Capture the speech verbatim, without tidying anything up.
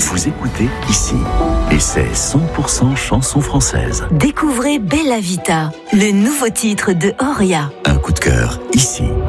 Vous écoutez ici. Et c'est cent pour cent chanson française. Découvrez Bella Vita, le nouveau titre de Oria. Un coup de cœur ici.